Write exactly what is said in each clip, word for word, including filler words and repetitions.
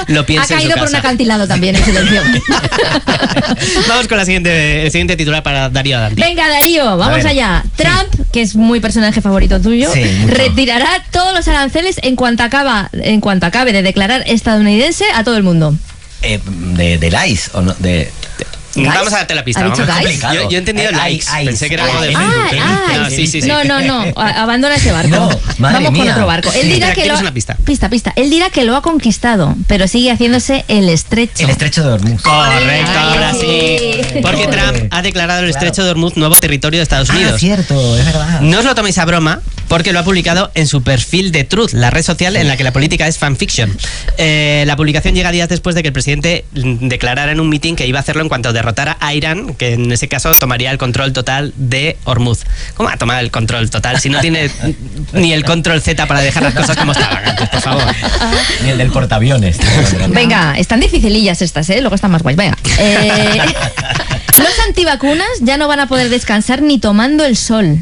lo piense Ha caído en su por un casa. acantilado también en silencio. Vamos con la siguiente, el siguiente titular para Darío Danti. Venga, Darío, vamos allá. Trump, que es muy personaje favorito tuyo, Sí, mucho. retirará todos los aranceles en cuanto acaba, en cuanto acabe de declarar estadounidense a todo el mundo. Eh, de, del ICE o no, de... ¿Guys? Vamos a darte la pista. ¿Ha dicho vamos. guys? Yo, yo he entendido Ay, likes. ay, Pensé que era ay, algo de ay, Facebook. Ay, pero- ay. No, sí, sí, sí. No, no, no, a- abandona ese barco. No, madre Vamos con mía. otro barco. Él Sí, dirá espera, que lo ¿quieres ha- una pista? Pista, pista. Él dirá que lo ha conquistado, pero sigue haciéndose el estrecho. El estrecho de Hormuz. Correcto, Ay, ahora sí. sí. Porque Trump ha declarado el estrecho de Hormuz nuevo territorio de Estados Ah, Unidos. cierto, es verdad. No os lo toméis a broma, porque lo ha publicado en su perfil de Truth, la red social en la que la política es fanfiction. Eh, la publicación llega días después de que el presidente mm, declarara en un mitin que iba a hacerlo en cuanto derrotara a Irán, que en ese caso tomaría el control total de Hormuz. ¿Cómo va a tomar el control total si no tiene ni el control Z para dejar las cosas como estaban antes, por favor? Ni el del portaaviones. Venga, están dificilillas estas, ¿eh? Luego están más guays. Venga. Eh, los antivacunas ya no van a poder descansar ni tomando el sol.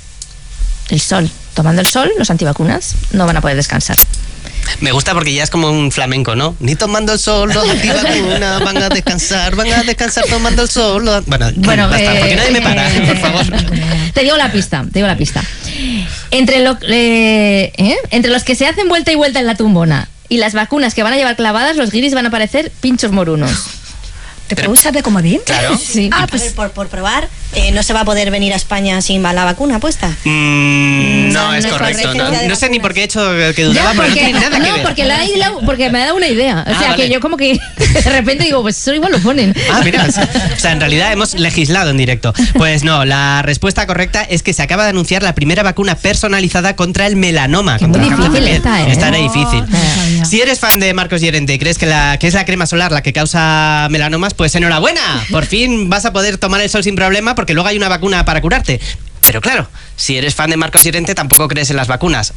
El sol. Tomando el sol, los antivacunas no van a poder descansar. Me gusta porque ya es como un flamenco, ¿no? Ni tomando el sol, los antivacunas van a descansar, van a descansar tomando el sol. los- Bueno, Bueno, basta, eh, porque nadie me para, por favor. Te digo la pista, te digo la pista. Entre, lo, eh, ¿eh? Entre los que se hacen vuelta y vuelta en la tumbona y las vacunas que van a llevar clavadas, los guiris van a parecer pinchos morunos. ¿Te puedo usar de comodín? Claro. Sí. Ah, pues por, por probar, eh, no se va a poder venir a España sin la vacuna puesta. Mm, no, No, es no es correcto. correcto. No, no sé ni por qué he hecho que Ya, dudaba, porque no porque, tiene nada que no, ver. porque, la he hilado- porque me ha dado una idea. O Ah, sea, vale. que yo como que de repente digo, pues eso igual lo ponen. Ah, mira, o sea, en realidad hemos legislado en directo. Pues no, la respuesta correcta es que se acaba de anunciar la primera vacuna personalizada contra el melanoma. Que contra muy el cáncer difícil de piel. esta, ¿eh? Esta era Oh, difícil. no sabía. Si eres fan de Marcos Llorente y crees que, la, que es la crema solar la que causa melanomas, pues enhorabuena. Por fin vas a poder tomar el sol sin problema porque luego hay una vacuna para curarte. Pero claro, si eres fan de Marcos Llorente tampoco crees en las vacunas.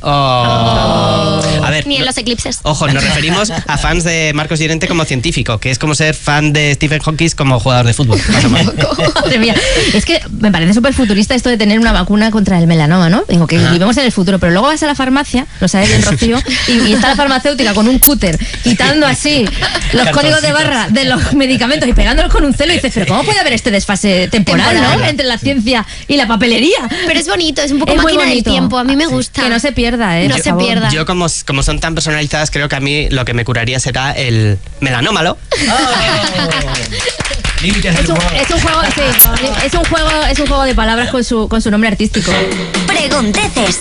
Oh. A ver, Ni en no- los eclipses. Ojo, nos referimos a fans de Marcos Llorente como científico, que es como ser fan de Stephen Hawking como jugador de fútbol. más o menos. Madre mía. Es que me parece súper futurista esto de tener una vacuna contra el melanoma, ¿no? Digo que vivimos en el futuro, pero luego vas a la farmacia, lo sabe bien Rocío, y, y está la farmacéutica con un cúter quitando así los códigos de barra de los medicamentos y pegándolos con un celo y dices, pero ¿cómo puede haber este desfase temporal, Temporal. ¿no? Entre la ciencia y la papelería. Pero es bonito, es un poco Es muy máquina del bonito. tiempo. A mí me gusta. Que no se pierda, ¿eh? No por se favor. pierda. Yo como, como son tan personalizadas, creo que a mí lo que me curaría será el melanómalo. Límites Es del un, humor. es un juego, sí, es un juego, es un juego de palabras con su, con su nombre artístico. Pregunteces.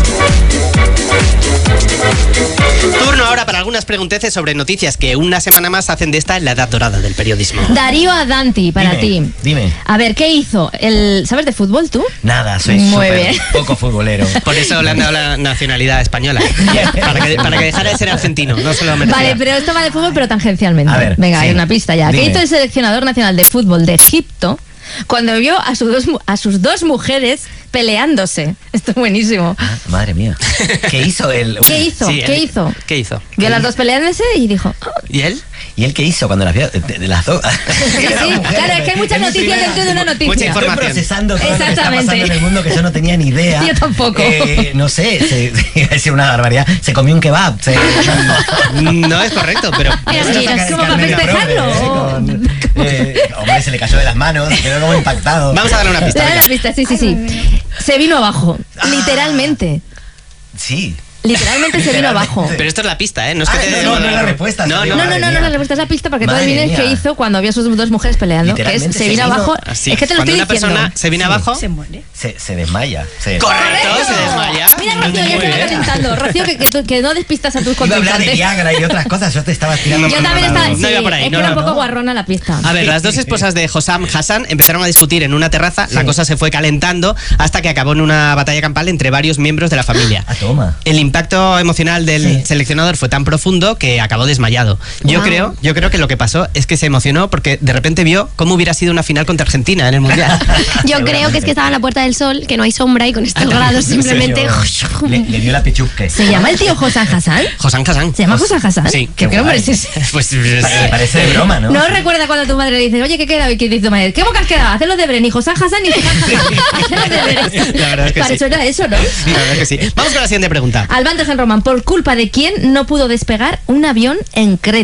Turno ahora para algunas pregunteces sobre noticias que una semana más hacen de esta la edad dorada del periodismo. Darío Adanti, para Dime, ti. dime. A ver, ¿qué hizo? El, ¿Sabes de fútbol tú? Nada, soy Muy súper bien. poco futbolero. Por eso le han dado la nacionalidad española. Para que, para que dejara de ser argentino, no se lo merecía. Vale, pero esto va de fútbol, pero tangencialmente. A ver, Venga, sí. hay una pista ya. ¿Qué Dime. hizo el seleccionador nacional de fútbol de Egipto cuando vio a sus dos, mu- a sus dos mujeres peleándose? Esto es buenísimo. Ah, madre mía. ¿Qué hizo él? ¿Qué hizo? Sí, ¿Qué él- hizo? ¿Qué hizo? Vio a las dos peleándose y dijo... "Oh". ¿Y él? ¿Y él qué hizo cuando las vio? De, de las dos. Sí, sí, claro, es que hay muchas noticias dentro de una noticia. Mucha Estoy información. procesando todo lo que está Exactamente. pasando en el mundo que yo no tenía ni idea. Yo tampoco. Eh, no sé, se, iba a decir una barbaridad. Se comió un kebab. Se, No es correcto, pero... Mira, Bueno, mira, saca es como para Carmen festejarlo. Laprobe, eh, con, eh, hombre, se le cayó de las manos, quedó como impactado. Vamos a darle una Le pista. da venga. la pista, sí, sí, sí. Se vino abajo, Ah. literalmente. Sí. Literalmente se vino abajo. Pero esto es la pista, ¿eh? No es que Ah, te no, dé- no, no es la respuesta, No, sí, no, No, no, Madre no, no, mía. la respuesta es la pista para que tú Madre adivines mía. qué hizo cuando vio a sus dos mujeres peleando. Que es, Literalmente se se vino vino abajo. Así. Es que te lo Cuando estoy una diciendo. persona se viene abajo... Se muere. Se, se desmaya. Se, Correcto, se desmaya. Mira, Rocío, ya Muy se va bien. calentando. Rocío, que, que, tú- que no despistas a tus Iba a hablar de contrincantes. Viagra y otras cosas, yo te estaba tirando. Yo por también otro estaba. lado. Sí, No iba por ahí, es que no, era un no, poco no. guarrona la pista. A ver, las dos esposas de Hossam Hassan empezaron a discutir en una terraza, la cosa se fue calentando hasta que acabó en una batalla campal entre varios miembros de la familia. Ah, toma. El impacto emocional del Sí. seleccionador fue tan profundo que acabó desmayado. Yo Wow. creo, yo creo que lo que pasó es que se emocionó porque de repente vio cómo hubiera sido una final contra Argentina en el Mundial. Yo creo que es que estaba en la Puerta del Sol, que no hay sombra y con estos grados simplemente... Le, le dio la pechusque. ¿Se llama el tío Josan Hassan? Hossam Hassan. ¿Se llama Josan Hassan? Sí. ¿Qué, Qué nombre guay. es ese? Pues Me parece de broma, ¿no? ¿No recuerda cuando tu madre le dice, oye, ¿qué queda? ¿Qué dice tu madre? ¿Qué boca has quedado? Haz los deberes, ni Josan Hassan ni Josan Hassan. Haz los deberes. La verdad es que Para sí. eso era eso, ¿no? Sí, la verdad es que sí. Vamos con la siguiente pregunta. Albantes en Román, ¿por culpa de quién no pudo despegar un avión en Creta?